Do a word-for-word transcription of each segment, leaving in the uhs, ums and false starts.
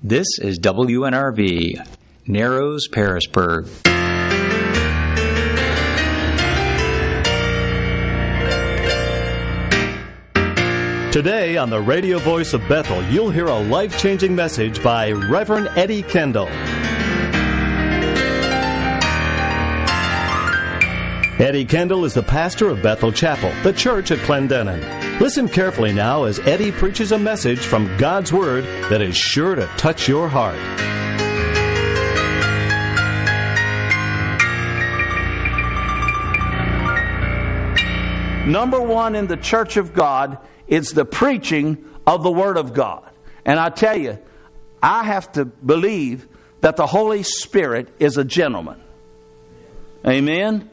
This is W N R V, Narrows, Parisburg. Today on the radio voice of Bethel, you'll hear a life-changing message by Reverend Eddie Kendall. Eddie Kendall is the pastor of Bethel Chapel, the church at Clendenin. Listen carefully now as Eddie preaches a message from God's Word that is sure to touch your heart. Number one in the church of God is the preaching of the Word of God. And I tell you, I have to believe that the Holy Spirit is a gentleman. Amen?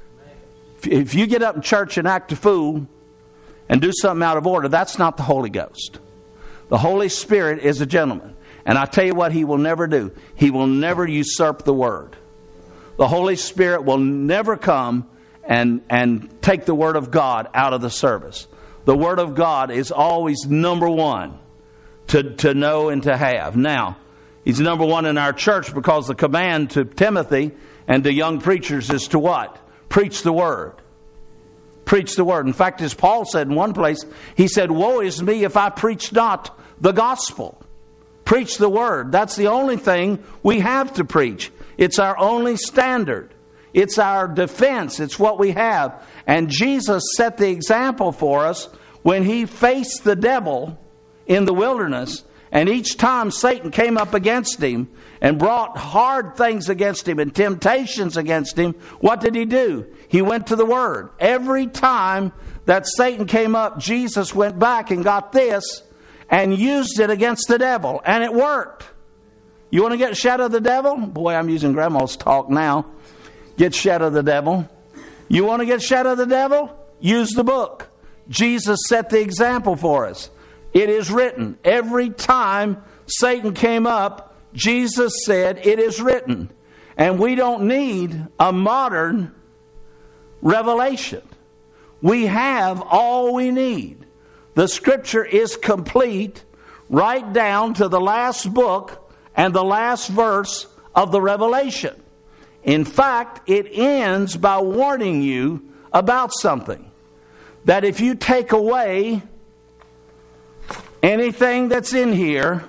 If you get up in church and act a fool and do something out of order, that's not the Holy Ghost. The Holy Spirit is a gentleman. And I tell you what He will never do. He will never usurp the Word. The Holy Spirit will never come and, and take the Word of God out of the service. The Word of God is always number one to, to know and to have. Now, He's number one in our church because the command to Timothy and to young preachers is to what? Preach the Word. Preach the Word. In fact, as Paul said in one place, he said, "Woe is me if I preach not the gospel." Preach the Word. That's the only thing we have to preach. It's our only standard. It's our defense. It's what we have. And Jesus set the example for us when He faced the devil in the wilderness. And each time Satan came up against Him and brought hard things against Him and temptations against Him, what did He do? He went to the Word. Every time that Satan came up, Jesus went back and got this and used it against the devil. And it worked. You want to get shed of the devil? Boy, I'm using Grandma's talk now. Get shed of the devil. You want to get shed of the devil? Use the book. Jesus set the example for us. It is written. Every time Satan came up, Jesus said, "It is written." And we don't need a modern revelation. We have all we need. The Scripture is complete right down to the last book and the last verse of the Revelation. In fact, it ends by warning you about something. That if you take away anything that's in here,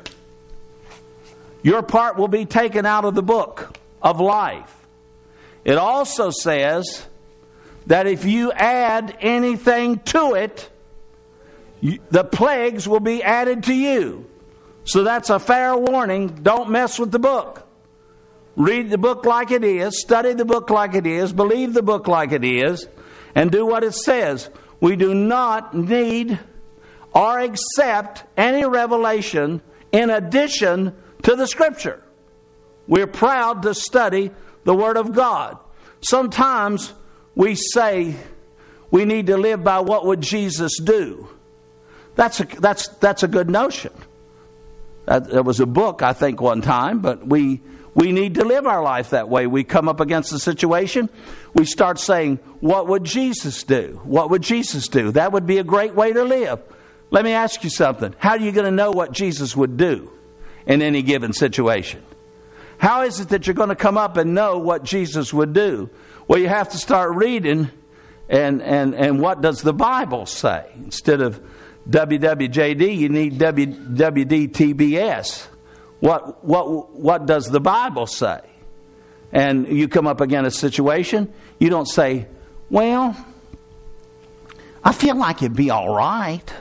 your part will be taken out of the book of life. It also says that if you add anything to it, the plagues will be added to you. So that's a fair warning. Don't mess with the book. Read the book like it is. Study the book like it is. Believe the book like it is. And do what it says. We do not need or accept any revelation in addition to the Scripture. We're proud to study the Word of God. Sometimes we say we need to live by what would Jesus do. That's a, that's, that's a good notion. That, there was a book, I think, one time, but we... We need to live our life that way. We come up against a situation, we start saying, what would Jesus do? What would Jesus do? That would be a great way to live. Let me ask you something. How are you going to know what Jesus would do in any given situation? How is it that you're going to come up and know what Jesus would do? Well, you have to start reading and, and, and what does the Bible say? Instead of W W J D, you need W W D T B S. What what what does the Bible say? And you come up against a situation, you don't say, "Well, I feel like it'd be all right."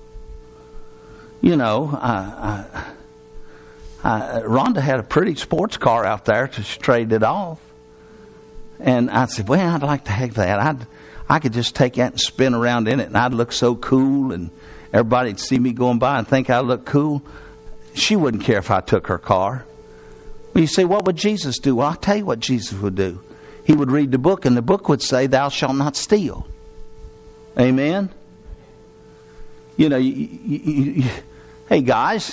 You know, uh, uh, uh, Rhonda had a pretty sports car out there, so she traded it off. And I said, "Well, I'd like to have that. I'd I could just take that and spin around in it, and I'd look so cool, and everybody'd see me going by and think I look cool." She wouldn't care if I took her car. Well, you say, what would Jesus do? Well, I'll tell you what Jesus would do. He would read the book, and the book would say, "Thou shalt not steal." Amen? You know, you, you, you, you, hey guys,